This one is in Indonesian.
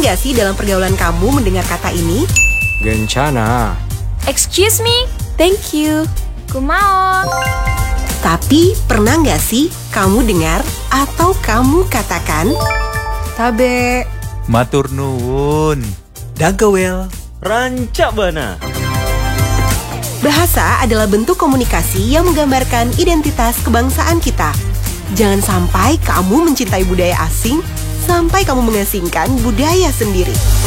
nggak sih dalam pergaulan kamu mendengar kata ini? Gencana. Excuse me, thank you. Kumaon. Tapi pernah nggak sih kamu dengar atau kamu katakan? Tabe. Matur nuwun. Dankjewel. Rancak bana. Bahasa adalah bentuk komunikasi yang menggambarkan identitas kebangsaan kita. Jangan sampai kamu mencintai budaya asing sampai kamu mengasingkan budaya sendiri.